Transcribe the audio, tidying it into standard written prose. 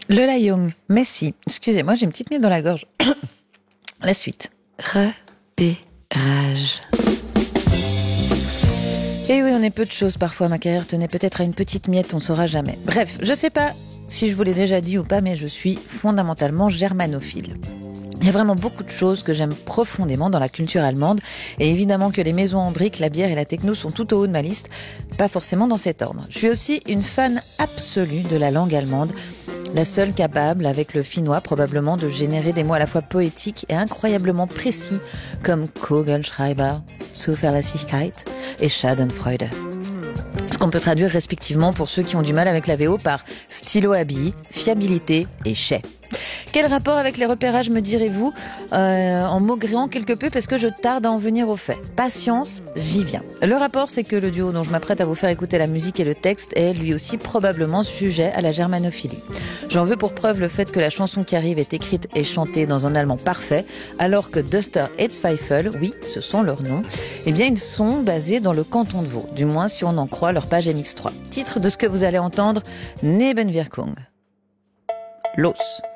Lola Young, Messi. Excusez-moi, j'ai une petite miette dans la gorge. La suite. Repérage. Et oui, on est peu de choses parfois. Ma carrière tenait peut-être à une petite miette, on ne saura jamais. Bref, je sais pas si je vous l'ai déjà dit ou pas, mais je suis fondamentalement germanophile. Il y a vraiment beaucoup de choses que j'aime profondément dans la culture allemande. Et évidemment que les maisons en briques, la bière et la techno sont tout au haut de ma liste. Pas forcément dans cet ordre. Je suis aussi une fan absolue de la langue allemande. La seule capable, avec le finnois probablement, de générer des mots à la fois poétiques et incroyablement précis, comme Kugelschreiber, Zuverlässigkeit et Schadenfreude. Ce qu'on peut traduire respectivement pour ceux qui ont du mal avec la VO par stylo habillé, fiabilité et chais. Quel rapport avec les repérages me direz-vous en maugréant quelque peu parce que je tarde à en venir au fait. Patience, j'y viens. Le rapport, c'est que le duo dont je m'apprête à vous faire écouter la musique et le texte est lui aussi probablement sujet à la germanophilie. J'en veux pour preuve le fait que la chanson qui arrive est écrite et chantée dans un allemand parfait, alors que Duster et Zweifel, oui, ce sont leurs noms, eh bien ils sont basés dans le canton de Vaud, du moins si on en croit leur page MX3. Titre de ce que vous allez entendre, Nebenwirkung. Los.